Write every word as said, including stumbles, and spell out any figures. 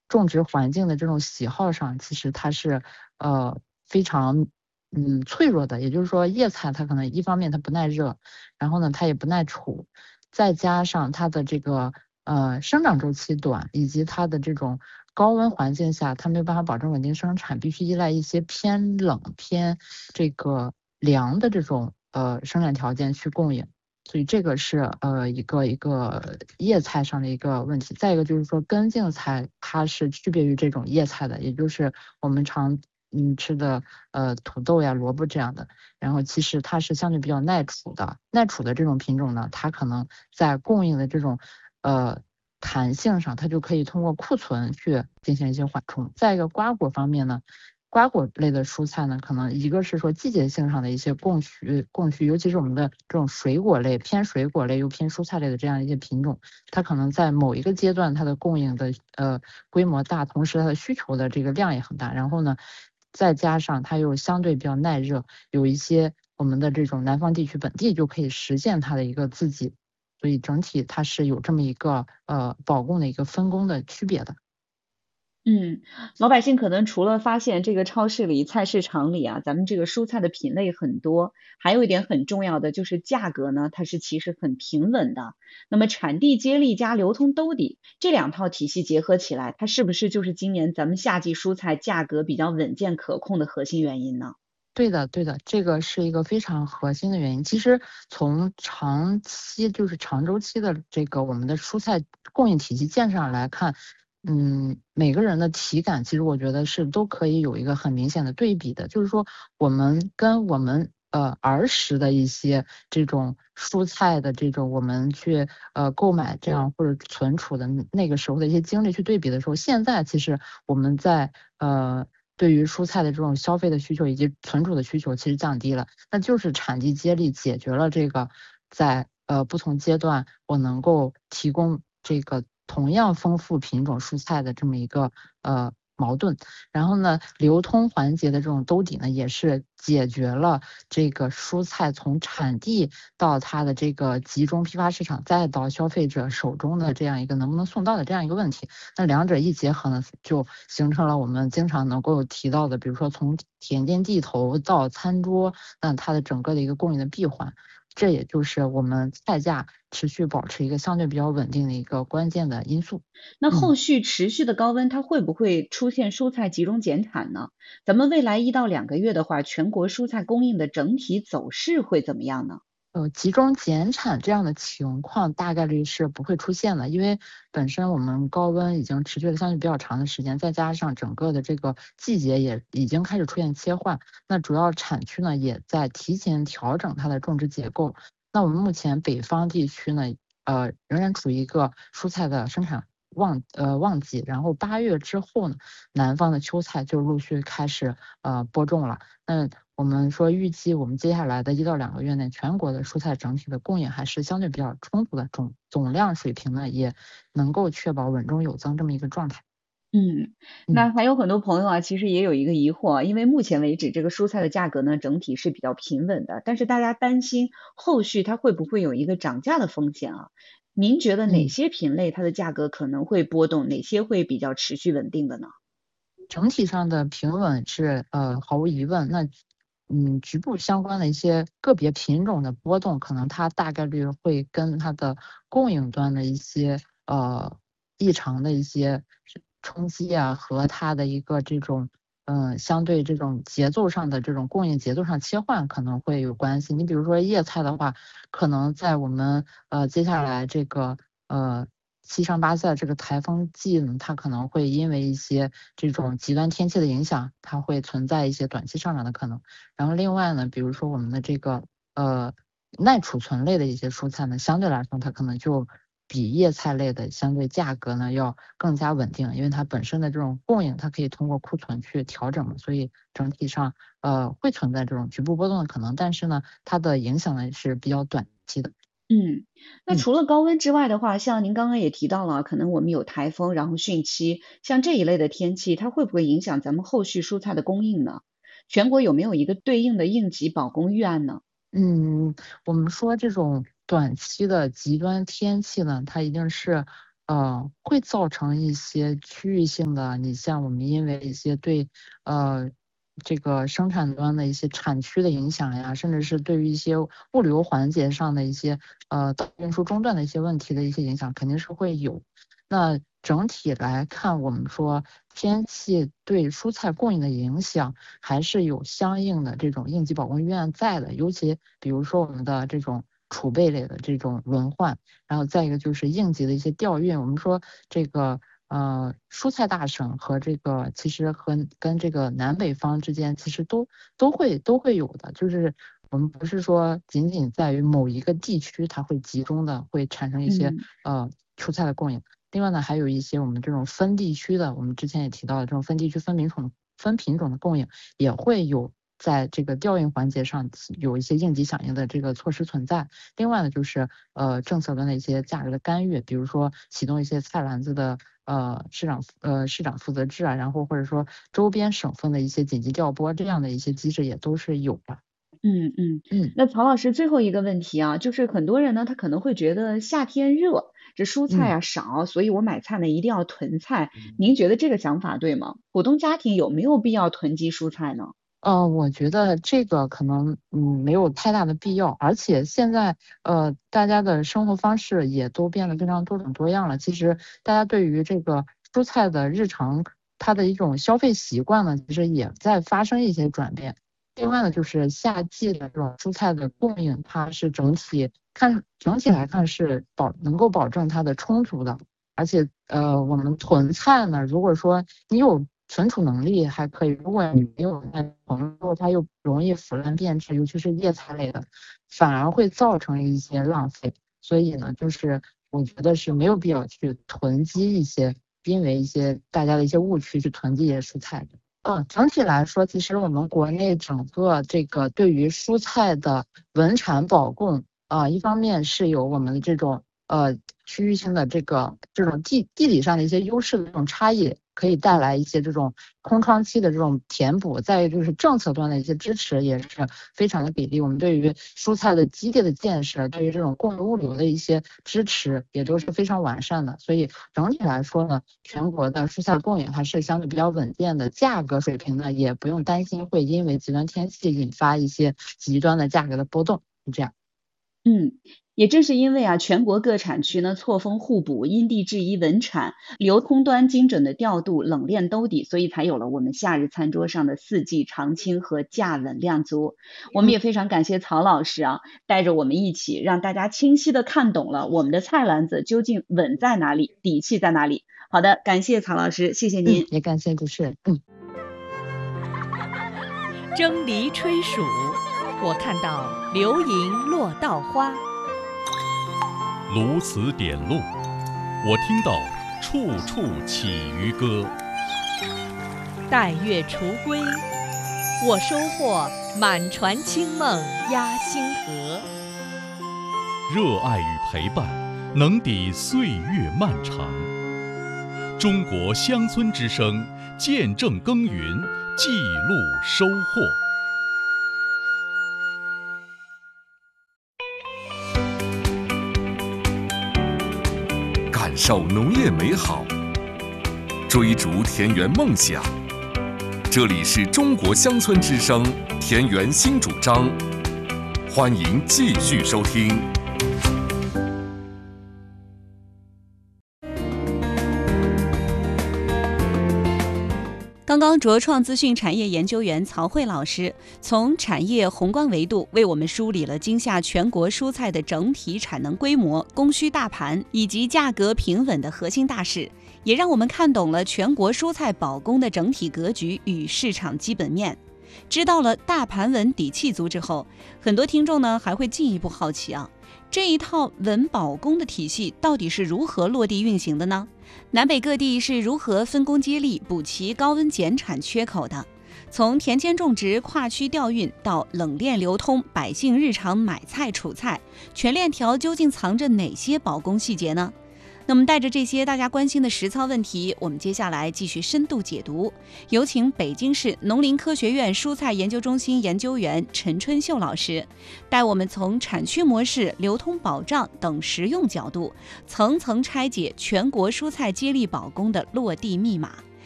种植环境的这种喜好上，其实它是呃非常嗯脆弱的。也就是说，叶菜它可能一方面它不耐热，然后呢它也不耐储，再加上它的这个呃生长周期短，以及它的这种高温环境下，它没有办法保证稳定生产，必须依赖一些偏冷偏这个凉的这种呃生产条件去供应。所以这个是呃一个一个叶菜上的一个问题。再一个就是说根茎菜它是区别于这种叶菜的，也就是我们常嗯吃的呃土豆呀、萝卜这样的。然后其实它是相对比较耐储的，耐储的这种品种呢，它可能在供应的这种呃弹性上，它就可以通过库存去进行一些缓冲。再一个瓜果方面呢，瓜果类的蔬菜呢，可能一个是说季节性上的一些供需供需，尤其是我们的这种水果类偏水果类又偏蔬菜类的这样一些品种，它可能在某一个阶段它的供应的呃规模大，同时它的需求的这个量也很大，然后呢，再加上它又相对比较耐热，有一些我们的这种南方地区本地就可以实现它的一个自给，所以整体它是有这么一个呃保供的一个分工的区别的。 嗯，老百姓可能除了发现这个超市里、菜市场里啊，咱们这个蔬菜的品类很多，还有一点很重要的就是价格呢，它是其实很平稳的。那么产地接力加流通兜底这两套体系结合起来，它是不是就是今年咱们夏季蔬菜价格比较稳健可控的核心原因呢？ 对的，对的，这个是一个非常核心的原因。其实从长期，就是长周期的这个我们的蔬菜供应体系建设上来看，嗯，每个人的体感其实我觉得是都可以有一个很明显的对比的。就是说，我们跟我们呃儿时的一些这种蔬菜的这种我们去呃购买这样或者存储的那个时候的一些经历去对比的时候，现在其实我们在呃。对于蔬菜的这种消费的需求以及存储的需求其实降低了，那就是产地接力解决了这个在呃不同阶段我能够提供这个同样丰富品种蔬菜的这么一个呃矛盾。然后呢，流通环节的这种兜底呢，也是解决了这个蔬菜从产地到它的这个集中批发市场，再到消费者手中的这样一个能不能送到的这样一个问题。那两者一结合呢，就形成了我们经常能够提到的，比如说从田间地头到餐桌，那它的整个的一个供应的闭环。这也就是我们菜价持续保持一个相对比较稳定的一个关键的因素。 那嗯。 后续持续的高温，它会不会出现蔬菜集中减产呢？咱们未来一到两个月的话，全国蔬菜供应的整体走势会怎么样呢？ 呃，集中减产这样的情况大概率是不会出现的，因为本身我们高温已经持续了相对比较长的时间，再加上整个的这个季节也已经开始出现切换，那主要产区呢也在提前调整它的种植结构。那我们目前北方地区呢，呃，仍然处于一个蔬菜的生产旺呃旺季，然后八月之后呢，南方的秋菜就陆续开始呃播种了。那我们说预计我们接下来的一到两个月内，全国的蔬菜整体的供应还是相对比较充足的，总总量水平呢也能够确保稳中有增这么一个状态。 嗯， 嗯。 那还有很多朋友啊，其实也有一个疑惑啊，因为目前为止这个蔬菜的价格呢，整体是比较平稳的，但是大家担心后续它会不会有一个涨价的风险啊？您觉得哪嗯。 些品类它的价格可能会波动，哪些会比较持续稳定的呢？ 整体上的平稳是呃毫无疑问。那嗯局部相关的一些个别品种的波动，可能它大概率会跟它的供应端的一些呃异常的一些冲击啊，和它的一个这种嗯、呃相对这种节奏上的这种供应节奏上切换可能会有关系。你比如说叶菜的话，可能在我们呃接下来这个呃七上八下这个台风季呢，它可能会因为一些这种极端天气的影响，它会存在一些短期上涨的可能。然后另外呢，比如说我们的这个呃耐储存类的一些蔬菜呢，相对来说它可能就比叶菜类的相对价格呢要更加稳定，因为它本身的这种供应，它可以通过库存去调整嘛，所以整体上呃会存在这种局部波动的可能，但是呢，它的影响呢是比较短期的。 嗯，那嗯。 除了高温之外的话，像您刚刚也提到了，可能我们有台风，然后汛期，像这一类的天气，它会不会影响咱们后续蔬菜的供应呢？全国有没有一个对应的应急保供预案呢？ 嗯，我们说这种短期的极端天气呢，它一定是呃会造成一些区域性的，你像我们因为一些对呃这个生产端的一些产区的影响呀，甚至是对于一些物流环节上的一些呃运输中断的一些问题的一些影响，肯定是会有。那整体来看，我们说天气对蔬菜供应的影响还是有相应的这种应急保供预案在的，尤其比如说我们的这种储备类的这种轮换，然后再一个就是应急的一些调运。我们说这个呃蔬菜大省和这个其实和跟这个南北方之间其实都都会都会有的，就是我们不是说仅仅在于某一个地区它会集中的会产生一些、嗯、呃蔬菜的供应。另外呢，还有一些我们这种分地区的，我们之前也提到的这种分地区分品种分品种的供应，也会有在这个调运环节上有一些应急响应的这个措施存在。另外呢，就是呃政策端的一些价格的干预，比如说启动一些菜篮子的呃市长呃市长负责制啊，然后或者说周边省份的一些紧急调拨这样的一些机制也都是有的。 嗯嗯嗯，那曹老师最后一个问题啊，就是很多人呢，他可能会觉得夏天热，这蔬菜啊少，嗯、所以我买菜呢一定要囤菜。您觉得这个想法对吗？普通家庭有没有必要囤积蔬菜呢？ 呃，我觉得这个可能嗯没有太大的必要，而且现在呃大家的生活方式也都变得非常多种多样了。其实大家对于这个蔬菜的日常它的一种消费习惯呢，其实也在发生一些转变。另外呢，就是夏季的这种蔬菜的供应，它是整体看整体来看是保能够保证它的充足的，而且呃我们囤菜呢，如果说你有存储能力还可以，如果你没有那囤，它又容易腐烂变质，尤其是叶菜类的，反而会造成一些浪费。所以呢，就是我觉得是没有必要去囤积一些，因为一些大家的一些误区去囤积一些蔬菜的。嗯，整体来说，其实我们国内整个这个对于蔬菜的稳产保供啊、呃，一方面是有我们的这种呃区域性的这个这种地地理上的一些优势的这种差异，可以带来一些这种空窗期的这种填补。再一个就是政策端的一些支持也是非常的给力，我们对于蔬菜的基地的建设，对于这种供应物流的一些支持也都是非常完善的。所以整体来说呢，全国的蔬菜供应还是相对比较稳健的，价格水平呢也不用担心会因为极端天气引发一些极端的价格的波动，是这样。 嗯，也正是因为啊，全国各产区呢错峰互补，因地制宜稳产，流通端精准的调度，冷链兜底，所以才有了我们夏日餐桌上的四季常青和价稳量足。我们也非常感谢曹老师啊，带着我们一起让大家清晰的看懂了我们的菜篮子究竟稳在哪里，底气在哪里。好的，感谢曹老师，谢谢您， 嗯、也感谢主持人。嗯， 蒸梨吹暑，我看到流萤落稻花； 鸬鹚点路，我听到处处起渔歌。 待月雏归，我收获满船清梦压星河。 热爱与陪伴，能抵岁月漫长。中国乡村之声，见证耕耘，记录收获。 感受农业美好，追逐田园梦想。这里是中国乡村之声田园新主张，欢迎继续收听。 刚刚卓创资讯产业研究员曹慧老师从产业宏观维度为我们梳理了今夏全国蔬菜的整体产能规模、供需大盘以及价格平稳的核心大势，也让我们看懂了全国蔬菜保供的整体格局与市场基本面。知道了大盘稳底气足之后，很多听众呢还会进一步好奇啊，这一套稳保供的体系到底是如何落地运行的呢？南北各地是如何分工接力补齐高温减产缺口的？从田间种植、跨区调运到冷链流通，百姓日常买菜储菜，全链条究竟藏着哪些保供细节呢？ 那么带着这些大家关心的实操问题，我们接下来继续深度解读。有请北京市农林科学院蔬菜研究中心研究员陈春秀老师，带我们从产区模式、流通保障等实用角度，层层拆解全国蔬菜接力保供的落地密码。